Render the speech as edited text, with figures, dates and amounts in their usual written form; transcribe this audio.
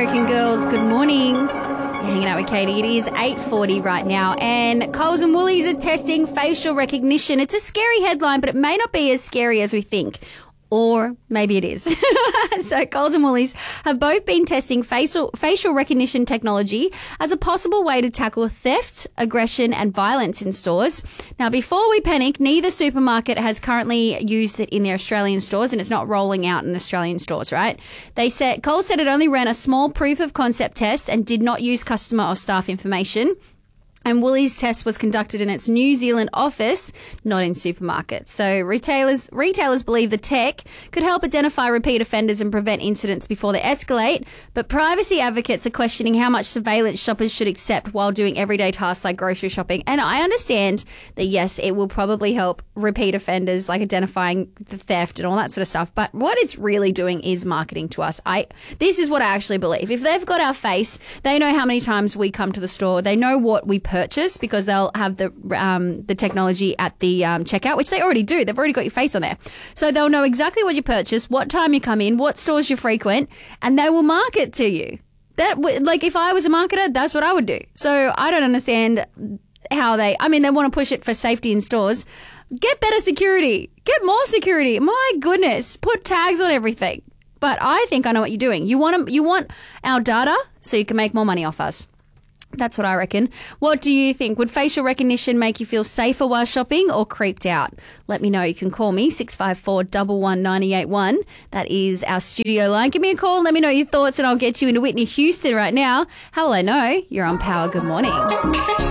American girls, good morning. You're hanging out with Katie. It is 8:40 right now, and Coles and Woolies are testing facial recognition. It's a scary headline, but it may not be as scary as we think. Or maybe it is. So Coles and Woolies have both been testing facial recognition technology as a possible way to tackle theft, aggression and violence in stores. Now, before we panic, neither supermarket has currently used it in their Australian stores, and it's not rolling out in Australian stores, right? Coles said it only ran a small proof of concept test and did not use customer or staff information. And Woolies' test was conducted in its New Zealand office, not in supermarkets. So retailers believe the tech could help identify repeat offenders and prevent incidents before they escalate. But privacy advocates are questioning how much surveillance shoppers should accept while doing everyday tasks like grocery shopping. And I understand that, yes, it will probably help repeat offenders, like identifying the theft and all that sort of stuff. But what it's really doing is marketing to us. This is what I actually believe. If they've got our face, they know how many times we come to the store. They know what we purchase because they'll have the technology at the checkout, which they already do. They've already got your face on there. So they'll know exactly what you purchase, what time you come in, what stores you frequent, and they will market to you. Like, if I was a marketer, that's what I would do. So I don't understand how they want to push it for safety in stores. Get better security. Get more security. My goodness. Put tags on everything. But I think I know what you're doing. You want our data so you can make more money off us. That's what I reckon. What do you think? Would facial recognition make you feel safer while shopping or creeped out? Let me know. You can call me 654 11981. That is our studio line. Give me a call. Let me know your thoughts and I'll get you into Whitney Houston right now. How will I know? You're on Power. Good morning.